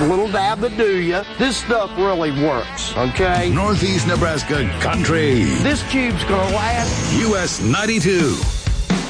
a little dab to do ya. This stuff really works, okay? Northeast Nebraska Country. This cube's gonna last. US 92.